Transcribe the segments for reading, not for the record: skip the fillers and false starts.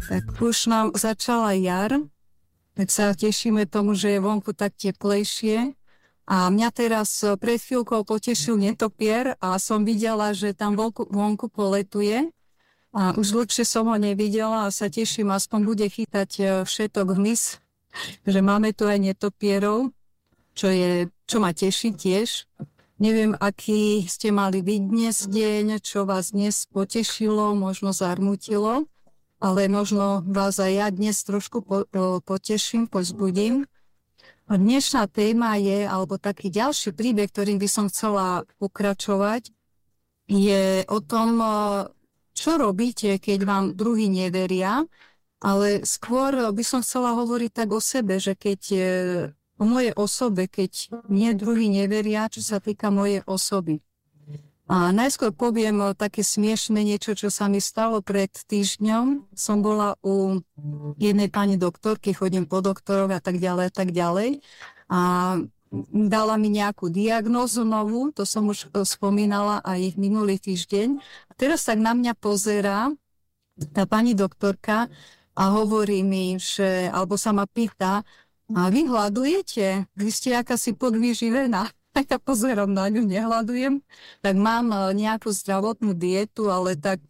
Tak už nám začala jar, tak sa tešíme tomu, že je vonku tak teplejšie. A mňa teraz pred chvíľkou potešil netopier a som videla, že tam vonku poletuje. A už dlhšie som ho nevidela a sa teším, aspoň bude chytať všetok hmyz, že máme tu aj netopierov, čo ma teší tiež. Neviem, aký ste mali vy dnes deň, čo vás dnes potešilo, možno zarmútilo, ale možno vás aj ja dnes trošku poteším, povzbudím. Dnešná téma je, alebo taký ďalší príbeh, ktorým by som chcela pokračovať, je o tom, čo robíte, keď vám druhí neveria, ale skôr by som chcela hovoriť tak o sebe, že keď o mojej osobe, keď nie druhí neveria, čo sa týka mojej osoby. A najskôr poviem také smiešné niečo, čo sa mi stalo pred týždňom. Som bola u jednej pani doktorky, chodím po doktoroch a tak ďalej. A dala mi nejakú diagnózu novú, to som už spomínala aj minulý týždeň. A teraz tak na mňa pozerá tá pani doktorka a hovorí mi, alebo sa ma pýta, a vy hľadujete? Vy ste akási podvyživená. Tak ja pozerám na ňu, nehľadujem. Tak mám nejakú zdravotnú dietu, ale tak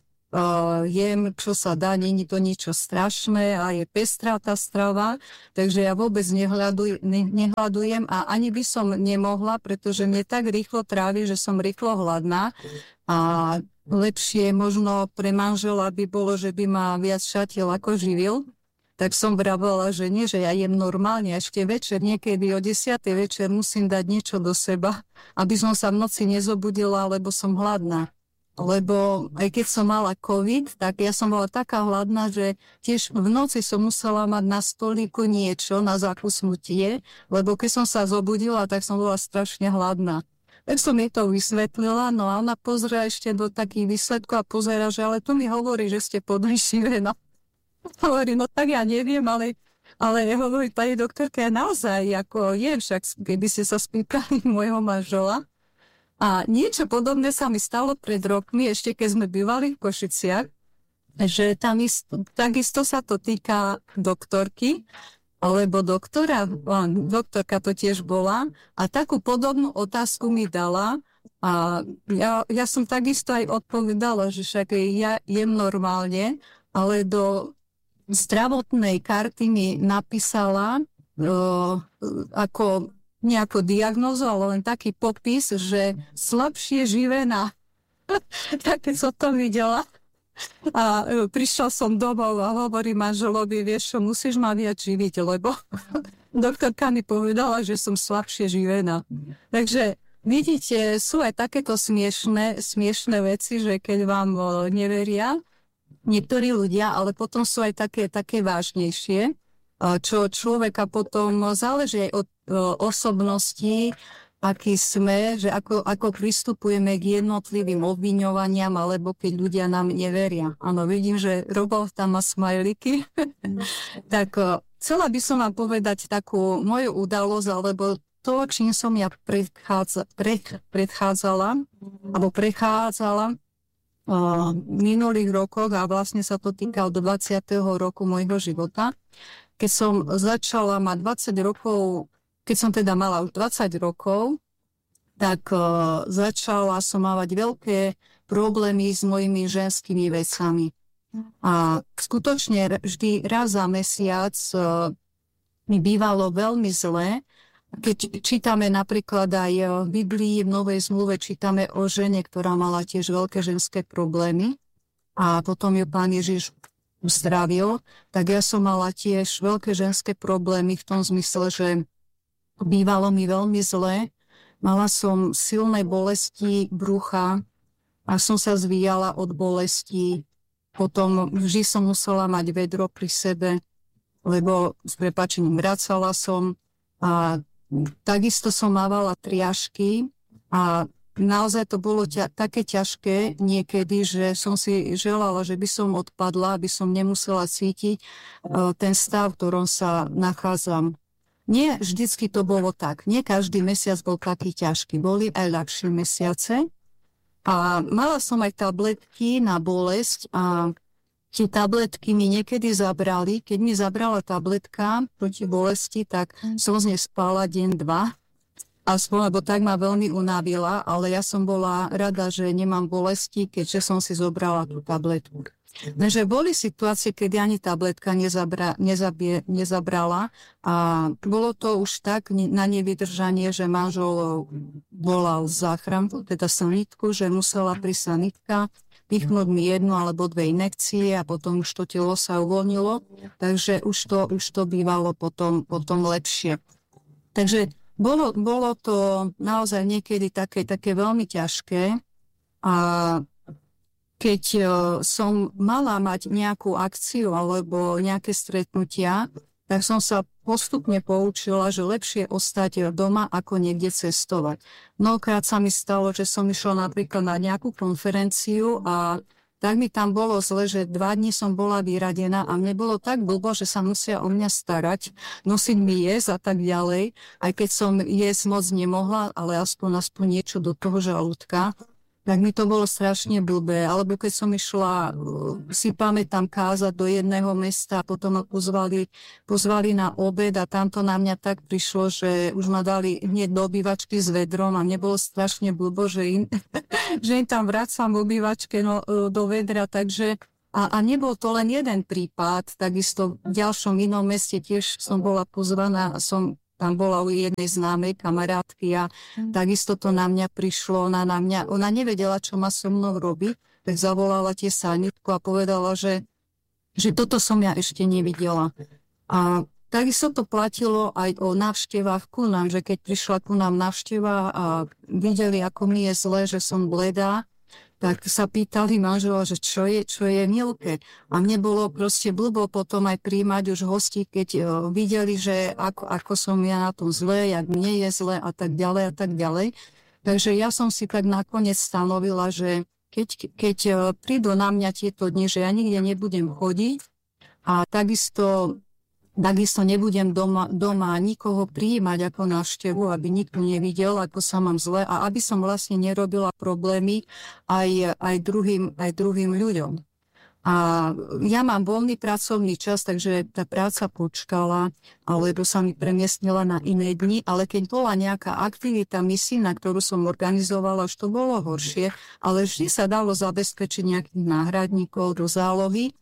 jem, čo sa dá, nie je to ničo strašné a je pestrá tá strava, takže ja vôbec nehľadujem a ani by som nemohla, pretože mne tak rýchlo trávi, že som rýchlo hladná a lepšie možno pre manžela by bolo, že by ma viac šatil ako živil. Tak som vravela, že nie, že ja jem normálne, ešte večer, niekedy o 10. večer musím dať niečo do seba, aby som sa v noci nezobudila, lebo som hladná. Lebo aj keď som mala COVID, tak ja som bola taká hladná, že tiež v noci som musela mať na stolíku niečo na zakusnutie, lebo keď som sa zobudila, tak som bola strašne hladná. Tak som jej to vysvetlila, no a ona pozrie ešte do takých výsledkov a pozera, že ale tu mi hovorí, že ste podvyživená. Hovorí, no tak ja neviem, ale hovorí pani doktorka, ja naozaj ako jem, však keby ste sa spýtali môjho manžela. A niečo podobné sa mi stalo pred rokmi, ešte keď sme bývali v Košiciach, že tam takisto sa to týka doktorky, alebo doktorka to tiež bola a takú podobnú otázku mi dala a ja som takisto aj odpovedala, že však ja jem normálne, ale do zdravotnej karty mi napísala ako nejakú diagnózu, ale len taký popis, že slabšie živená. Tak som to videla. A prišla som domov a hovorím manželovi, vieš čo, musíš ma viac živiť, lebo doktorka mi povedala, že som slabšie živená. Takže vidíte, sú aj takéto smiešné veci, že keď vám neveria niektorí ľudia, ale potom sú aj také vážnejšie, čo človeka potom záleží aj od osobnosti, aký sme, že ako pristupujeme k jednotlivým obviňovaniam, alebo keď ľudia nám neveria. Áno, vidím, že Robert tam má smajliky. Tak chcela by som vám povedať takú moju udalosť, alebo to, čím som ja prechádzala v minulých rokoch a vlastne sa to týka od 20. roku môjho života. Keď som začala mať 20 rokov, keď som teda mala už 20 rokov, tak začala som mávať veľké problémy s mojimi ženskými vecami. A skutočne vždy raz za mesiac mi bývalo veľmi zle. Keď čítame napríklad aj v Biblii, v Novej zmluve čítame o žene, ktorá mala tiež veľké ženské problémy a potom ju Pán Ježiš uzdravil, tak ja som mala tiež veľké ženské problémy v tom zmysle, že bývalo mi veľmi zle. Mala som silné bolesti brucha a som sa zvíjala od bolesti. Potom vždy som musela mať vedro pri sebe, lebo s prepáčením vracala som a takisto som mávala triažky a naozaj to bolo také ťažké niekedy, že som si želala, že by som odpadla, aby som nemusela cítiť ten stav, v ktorom sa nachádzam. Nie vždycky to bolo tak. Nie každý mesiac bol taký ťažký. Boli aj ľahšie mesiace. A mala som aj tabletky na bolesť a tie tabletky mi niekedy zabrali. Keď mi zabrala tabletka proti bolesti, tak som z nej spala deň, dva. Aspoň, lebo tak ma veľmi unavila, ale ja som bola rada, že nemám bolesti, keďže som si zobrala tú tabletku. Takže boli situácie, kedy ani tabletka nezabrala a bolo to už tak na nevydržanie, že manžel volal záchranku, teda sanitku, že musela prísť sanitka, pichnúť mi jednu alebo dve injekcie a potom už to telo sa uvoľnilo, takže už to bývalo potom lepšie. Takže bolo to naozaj niekedy také veľmi ťažké a keď som mala mať nejakú akciu alebo nejaké stretnutia, tak som sa postupne poučila, že lepšie ostať doma, ako niekde cestovať. Mnohokrát sa mi stalo, že som išla napríklad na nejakú konferenciu a tak mi tam bolo zle, že 2 dni som bola vyradená a mne bolo tak blbo, že sa musia o mňa starať, nosiť mi jesť a tak ďalej. Aj keď som jesť moc nemohla, ale aspoň niečo do toho žalúdka. Tak mi to bolo strašne blbé. Alebo keď som išla, si pamätám, kázať do jedného mesta a potom ma pozvali na obed a tamto na mňa tak prišlo, že už ma dali hneď do obývačky s vedrom a mne bolo strašne blbo, že im tam vracam obývačke do vedra, takže a nebol to len jeden prípad, takisto v ďalšom inom meste tiež som bola pozvaná a tam bola u jednej známej kamarátky a takisto to na mňa prišlo, ona nevedela, čo má so mnou robiť, tak zavolala tie sanitku a povedala, že toto som ja ešte nevidela. A takisto to platilo aj o návštevách ku nám, že keď prišla ku nám návšteva a videli, ako mi je zle, že som bledá, tak sa pýtali manžela, že čo je Milke. A mne bolo proste blbo potom aj príjmať už hostí, keď videli, že ako som ja na tom zle, jak mne je zle a tak ďalej a tak ďalej. Takže ja som si tak nakoniec stanovila, že keď prídu na mňa tieto dni, že ja nikde nebudem chodiť a takisto nebudem doma nikoho prijímať ako návštevu, aby nikto nevidel, ako sa mám zle a aby som vlastne nerobila problémy aj druhým ľuďom. A ja mám voľný pracovný čas, takže tá práca počkala, alebo sa mi premiestnila na iné dni, ale keď bola nejaká aktivita misijná, ktorú som organizovala, už to bolo horšie, ale vždy sa dalo zabezpečiť nejakých náhradníkov do zálohy,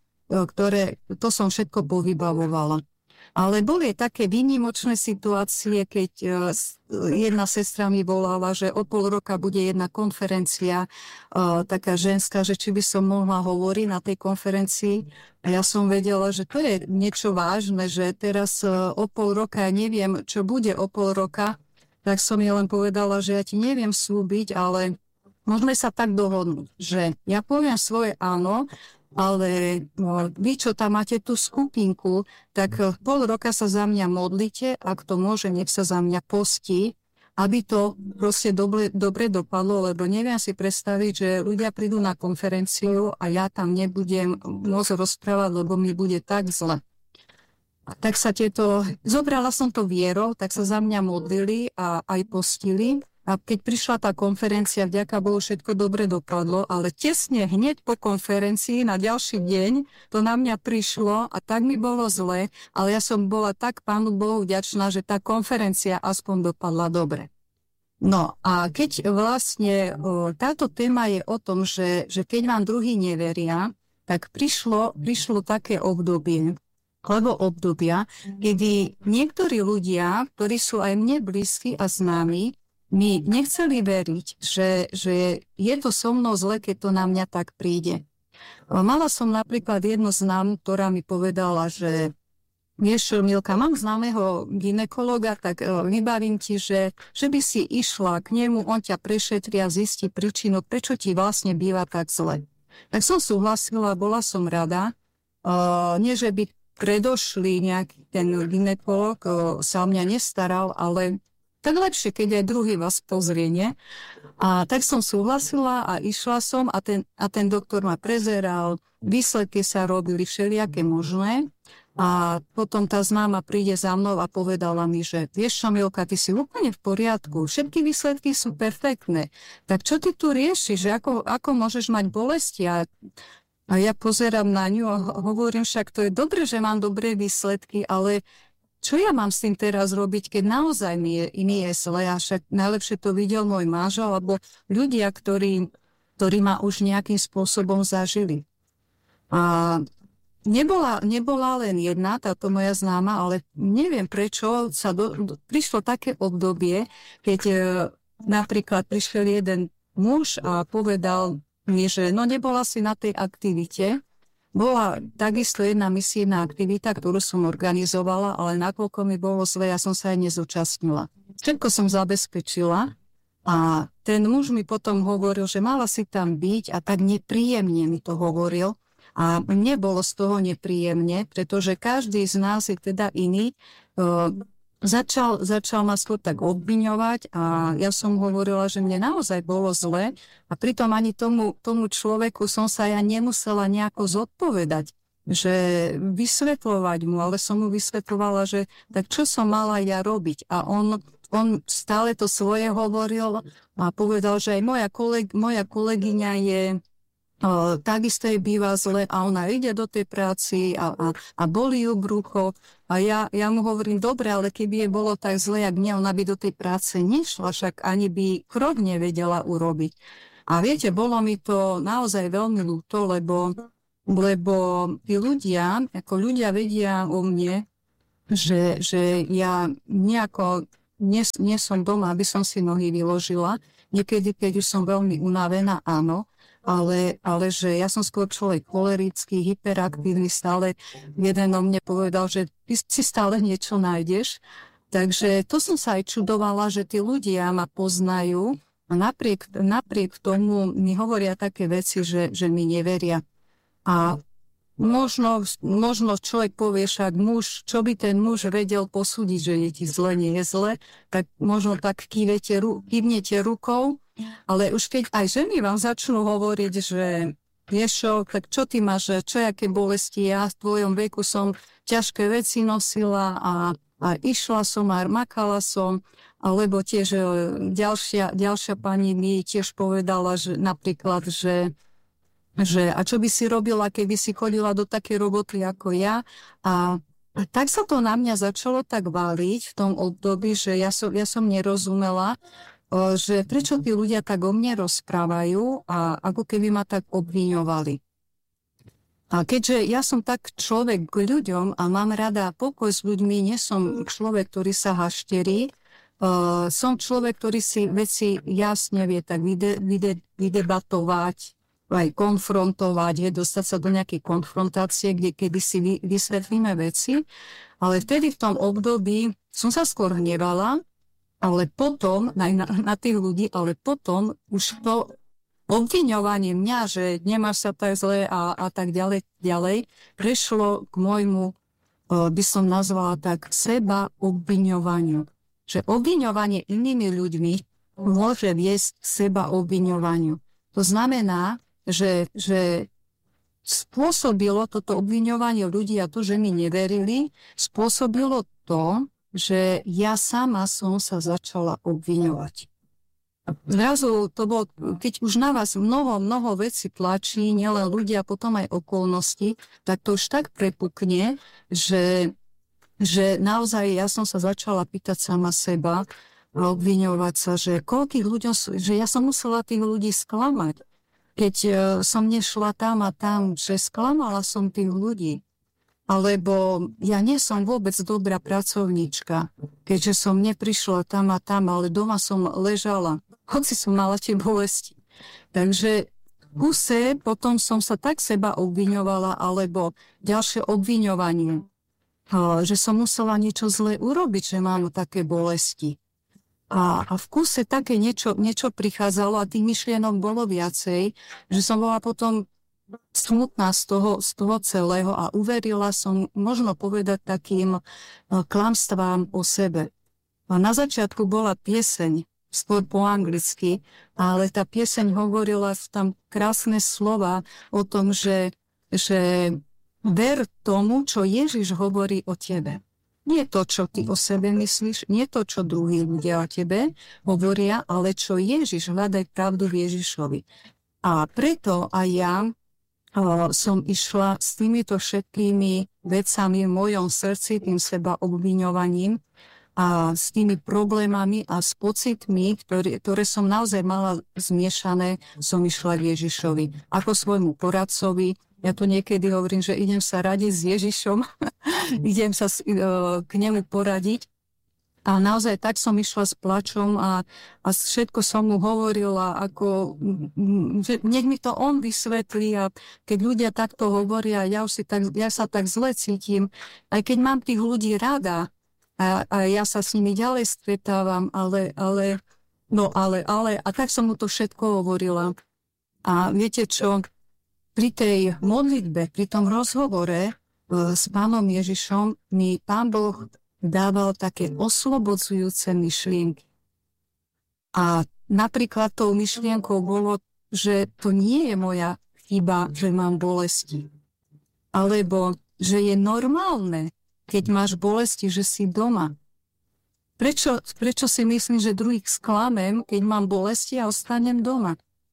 to som všetko povybavovala. Ale boli také výnimočné situácie, keď jedna sestra mi volala, že o pol roka bude jedna konferencia taká ženská, že či by som mohla hovoriť na tej konferencii. A ja som vedela, že to je niečo vážne, že teraz o pol roka, ja neviem, čo bude o pol roka, tak som jej len povedala, že ja ti neviem slúbiť, ale môžeme sa tak dohodnúť, že ja poviem svoje áno, ale vy, čo tam máte tú skupinku, tak pol roka sa za mňa modlite, ak to môže, nech sa za mňa postí, aby to proste dobre dopadlo, lebo neviem si predstaviť, že ľudia prídu na konferenciu a ja tam nebudem môcť rozprávať, lebo mi bude tak zle. A tak zobrala som to vierou, tak sa za mňa modlili a aj postili. A keď prišla tá konferencia, vďaka Bohu, všetko dobre dopadlo, ale tesne hneď po konferencii na ďalší deň to na mňa prišlo a tak mi bolo zle, ale ja som bola tak Pánu Bohu vďačná, že tá konferencia aspoň dopadla dobre. No a keď vlastne táto téma je o tom, že keď vám druhí neveria, tak prišlo také obdobia, kedy niektorí ľudia, ktorí sú aj mne blízki a známi, mi nechceli veriť, že je to so mnou zle, keď to na mňa tak príde. Mala som napríklad jednu známu, ktorá mi povedala, že vieš, Milka, mám známeho gynekologa, tak vybavím ti, že by si išla k nemu, on ťa prešetrí a zistí príčinu, prečo ti vlastne býva tak zle. Tak som súhlasila, bola som rada. Nie, že by predošli nejaký ten gynekolog, sa o mňa nestaral, ale tak lepšie, keď aj druhý vás pozrie, nie? A tak som súhlasila a išla som a ten doktor ma prezeral, výsledky sa robili všelijaké možné a potom tá známa príde za mnou a povedala mi, že vieš čo, Milka, ty si úplne v poriadku, všetky výsledky sú perfektné, tak čo ty tu riešiš, ako môžeš mať bolesti? A A ja pozerám na ňu a hovorím, však to je dobre, že mám dobré výsledky, ale čo ja mám s tým teraz robiť, keď naozaj mi je zle? A však najlepšie to videl môj manžel, alebo ľudia, ktorí ma už nejakým spôsobom zažili. A nebola len jedna, táto moja známa, ale neviem prečo prišlo také obdobie, keď napríklad prišiel jeden muž a povedal mi, že nebola si na tej aktivite. Bola takisto jedna misijná aktivita, ktorú som organizovala, ale nakoľko mi bolo zle, ja som sa aj nezúčastnila. Všetko som zabezpečila a ten muž mi potom hovoril, že mala si tam byť a tak nepríjemne mi to hovoril. A mne bolo z toho nepríjemne, pretože každý z nás je teda iný. Začal ma skôr tak obviňovať a ja som hovorila, že mne naozaj bolo zle a pritom ani tomu človeku som sa ja nemusela nejako zodpovedať, že vysvetľovať mu, ale som mu vysvetľovala, že tak čo som mala ja robiť. A on stále to svoje hovoril a povedal, že aj moja kolegyňa je takisto jej býva zle a ona ide do tej práci a bolí ju brucho a ja mu hovorím, dobre, ale keby jej bolo tak zle, jak mne, ona by do tej práce nešla, však ani by krok nevedela urobiť. A viete, bolo mi to naozaj veľmi ľúto, lebo tí ľudia vedia o mne, že ja nejako nie som doma, aby som si nohy vyložila. Niekedy, keď už som veľmi unavená, áno, ale že ja som skôr človek cholerický, hyperaktívny, stále jeden o mne povedal, že ty si stále niečo nájdeš. Takže to som sa aj čudovala, že tí ľudia ma poznajú a napriek tomu mi hovoria také veci, že mi neveria. A možno človek povie, však čo by ten muž vedel posúdiť, že je ti zle, nie je zle, tak možno tak kývnete rukou. Ale už keď aj ženy vám začnú hovoriť, že vieš čo, tak čo ty máš, aké bolesti, ja v tvojom veku som ťažké veci nosila a išla som a makala som, alebo tiež ďalšia pani mi tiež povedala, že napríklad, že a čo by si robila, keby si chodila do takej roboty ako ja. A tak sa to na mňa začalo tak váliť v tom období, že ja som nerozumela, že prečo tí ľudia tak o mne rozprávajú a ako keby ma tak obviňovali. A keďže ja som tak človek k ľuďom a mám rada pokoj s ľuďmi, nie som človek, ktorý sa hašterí, som človek, ktorý si veci jasne vie tak vydebatovať, aj konfrontovať, dostať sa do nejakej konfrontácie, kedy si vysvetlíme veci. Ale vtedy v tom období som sa skôr hnevala, ale potom, na tých ľudí, ale potom už to obviňovanie mňa, že nemáš sa tak zle a tak ďalej, prešlo k môjmu, by som nazvala tak, seba obviňovaniu. Že obviňovanie inými ľuďmi môže viesť k seba obviňovaniu. To znamená, že spôsobilo toto obviňovanie ľudí a to, že mi neverili, spôsobilo to, že ja sama som sa začala obviňovať. Zrazu to bolo, keď už na vás mnoho vecí tlačí, nielen ľudia, potom aj okolnosti, tak to už tak prepukne, že naozaj ja som sa začala pýtať sama seba a obviňovať sa, že koľkých ľuďom, že ja som musela tých ľudí sklamať. Keď som nešla tam a tam, že sklamala som tých ľudí. Alebo ja nie som vôbec dobrá pracovníčka, keďže som neprišla tam a tam, ale doma som ležala, hoci som mala tie bolesti. Takže v kuse potom som sa tak seba obviňovala, alebo ďalšie obviňovanie, že som musela niečo zlé urobiť, že mám také bolesti. A v kuse také niečo prichádzalo a tých myšlienok bolo viacej, že som bola potom smutná z toho celého a uverila som, možno povedať, takým klamstvám o sebe. A na začiatku bola pieseň, skôr po anglicky, ale tá pieseň hovorila tam krásne slova o tom, že ver tomu, čo Ježiš hovorí o tebe. Nie to, čo ty o sebe myslíš, nie to, čo druhí ľudia o tebe hovoria, ale čo Ježiš, hľadaj pravdu v Ježišovi. A preto aj ja som išla s týmito všetkými vecami v mojom srdci, tým seba obviňovaním a s tými problémami a s pocitmi, ktoré som naozaj mala zmiešané, som išla k Ježišovi. Ako svojmu poradcovi. Ja to niekedy hovorím, že idem sa radiť s Ježišom, idem sa k nemu poradiť. A naozaj tak som išla s plačom a všetko som mu hovorila, ako, že nech mi to on vysvetlí a keď ľudia takto hovoria, ja sa tak zle cítim, aj keď mám tých ľudí rada a ja sa s nimi ďalej stretávam, ale a tak som mu to všetko hovorila. A viete čo, pri tej modlitbe, pri tom rozhovore s Pánom Ježišom mi Pán Boh dával také oslobodzujúce myšlienky. A napríklad tou myšlienkou bolo, že to nie je moja chyba, že mám bolesti. Alebo, že je normálne, keď máš bolesti, že si doma. Prečo si myslím, že druhých sklamem, keď mám bolesti a ostanem doma?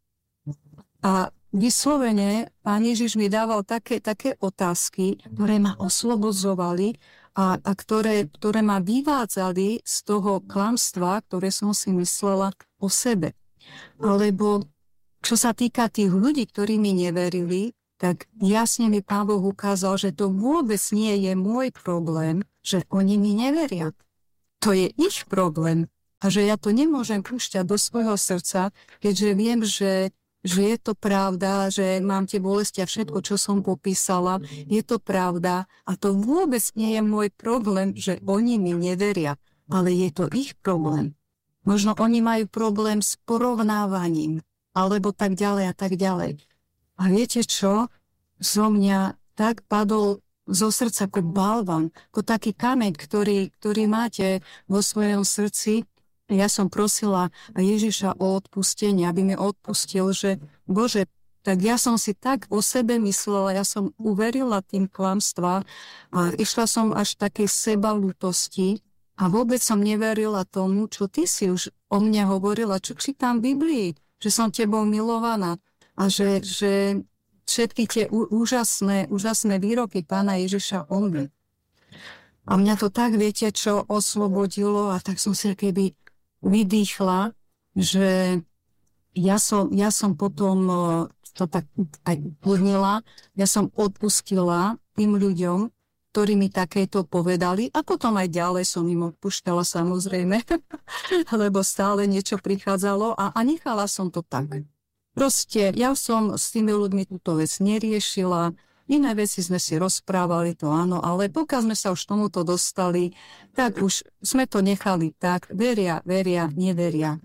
A vyslovene Pán Ježiš mi dával také otázky, ktoré ma oslobodzovali a ktoré ma vyvádzali z toho klamstva, ktoré som si myslela o sebe. Alebo čo sa týka tých ľudí, ktorí mi neverili, tak jasne mi Pán Boh ukázal, že to vôbec nie je môj problém, že oni mi neveria. To je ich problém a že ja to nemôžem púšťať do svojho srdca, keďže viem, že je to pravda, že mám tie bolesti a všetko, čo som popísala, je to pravda a to vôbec nie je môj problém, že oni mi neveria, ale je to ich problém. Možno oni majú problém s porovnávaním, alebo tak ďalej a tak ďalej. A viete čo? Zo mňa tak padol zo srdca ako balvan, ako taký kameň, ktorý máte vo svojom srdci. Ja som prosila Ježiša o odpustenie, aby mi odpustil, že Bože, tak ja som si tak o sebe myslela, ja som uverila tým klamstvám a išla som až takej sebalútosti a vôbec som neverila tomu, čo ty si už o mne hovorila, čo čítam v Biblii, že som tebou milovaná a že všetky tie úžasné výroky Pána Ježiša o mne. A mňa to tak, viete, čo oslobodilo a tak som si keby vydýchla, že ja som potom to tak aj plnila, ja som odpustila tým ľuďom, ktorí mi takéto povedali a potom aj ďalej som im odpúšťala samozrejme, lebo stále niečo prichádzalo a nechala som to tak. Proste ja som s tými ľuďmi túto vec neriešila, iné veci sme si rozprávali, to áno, ale pokiaľ sme sa už tomuto dostali, tak už sme to nechali tak, veria, neveria.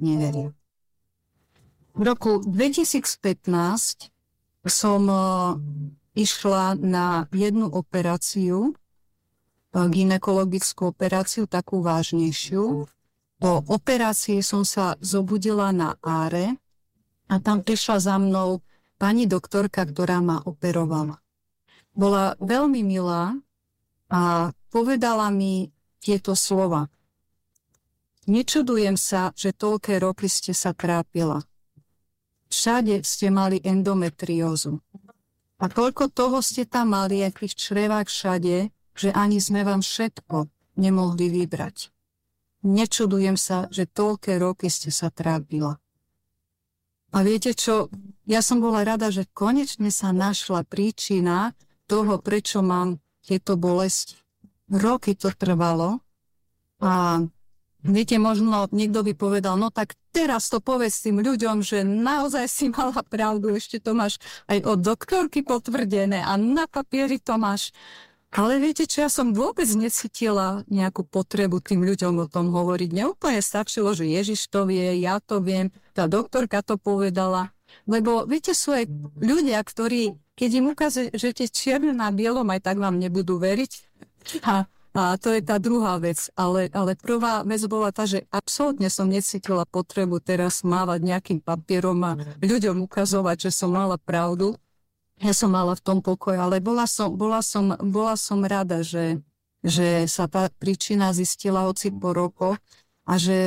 V roku 2015 som išla na jednu operáciu, gynekologickú operáciu, takú vážnejšiu. Po operácii som sa zobudila na áre a tam prišla za mnou pani doktorka, ktorá ma operovala. Bola veľmi milá a povedala mi tieto slova. Nečudujem sa, že toľké roky ste sa trápila. Všade ste mali endometriózu. A toľko toho ste tam mali, aj v tých črevách všade, že ani sme vám všetko nemohli vybrať. Nečudujem sa, že toľké roky ste sa trápila. A viete čo, ja som bola rada, že konečne sa našla príčina toho, prečo mám tieto bolesti. Roky to trvalo a viete, možno niekto by povedal, no tak teraz to povedz tým ľuďom, že naozaj si mala pravdu, ešte to máš aj od doktorky potvrdené a na papieri to máš. Ale viete čo, ja som vôbec necítila nejakú potrebu tým ľuďom o tom hovoriť. Mne úplne stačilo, že Ježiš to vie, ja to viem, tá doktorka to povedala. Lebo viete, sú aj ľudia, ktorí, keď im ukáže, že tie čierne na bielom, aj tak vám nebudú veriť. A to je tá druhá vec. Ale prvá vec bola tá, že absolútne som necítila potrebu teraz mávať nejakým papierom a ľuďom ukazovať, že som mala pravdu. Ja som mala v tom pokoj, ale bola som rada, že sa tá príčina zistila hoci po rokoch a že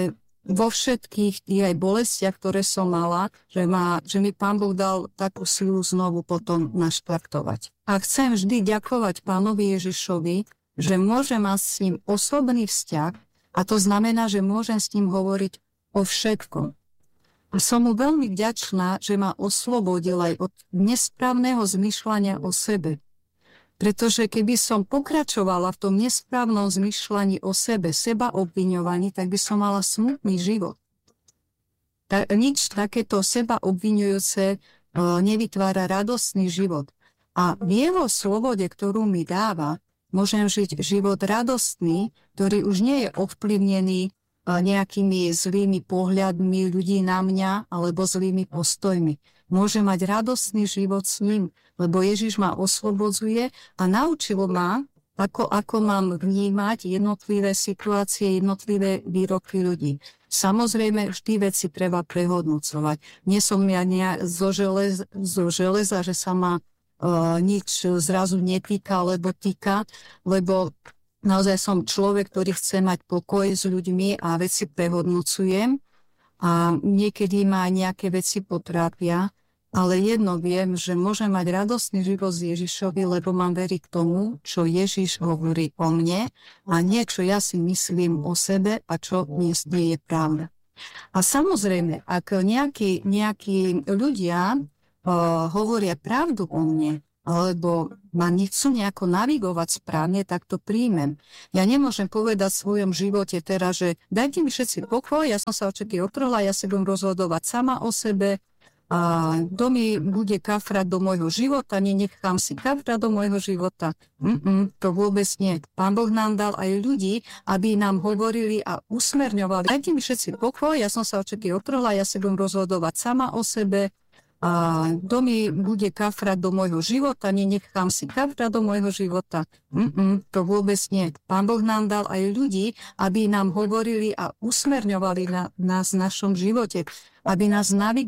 vo všetkých tých aj bolestiach, ktoré som mala, že mi Pán Boh dal takú silu znovu potom naštartovať. A chcem vždy ďakovať Pánovi Ježišovi, že môžem mať s ním osobný vzťah, a to znamená, že môžem s ním hovoriť o všetkom. A som mu veľmi vďačná, že ma oslobodil aj od nesprávneho zmýšľania o sebe. Pretože keby som pokračovala v tom nesprávnom zmýšľaní o sebe, seba obviňovaní, tak by som mala smutný život. Nič takéto seba obviňujúce nevytvára radostný život. A v jeho slobode, ktorú mi dáva, môžem žiť život radostný, ktorý už nie je ovplyvnený nejakými zlými pohľadmi ľudí na mňa alebo zlými postojmi. Môžem mať radostný život s ním, lebo Ježiš ma oslobodzuje a naučil ma, ako mám vnímať jednotlivé situácie, jednotlivé výroky ľudí. Samozrejme, vždy veci treba prehodnocovať. Nie som ja zo železa, že sa ma nič zrazu netýka, alebo týka, lebo naozaj som človek, ktorý chce mať pokoj s ľuďmi a veci prehodnocujem a niekedy ma nejaké veci potrápia, ale jedno viem, že môžem mať radostný život s Ježišovi, lebo mám veriť tomu, čo Ježiš hovorí o mne a nie, čo ja si myslím o sebe a čo nie je pravda. A samozrejme, ak nejakí ľudia hovoria pravdu o mne, alebo ma nechcú nejako navigovať správne, tak to príjmem. Ja nemôžem povedať v svojom živote teraz, že dajte mi všetci pokoj, ja som sa odčeky otrhla, ja si budem rozhodovať sama o sebe, a kto mi bude kafrať do môjho života, nenechám si kafrať do môjho života. To vôbec nie. Pán Boh nám dal aj ľudí, aby nám hovorili a usmerňovali. Dajte mi všetci pokoj, ja som sa odčeky otrhla, ja si budem rozhodovať sama o sebe, a kto mi bude kafrať do môjho života, nenechám si kafrať do môjho života. To vôbec nie. Pán Boh nám dal aj ľudí, aby nám hovorili a usmerňovali nás v našom živote, aby nás navigovali.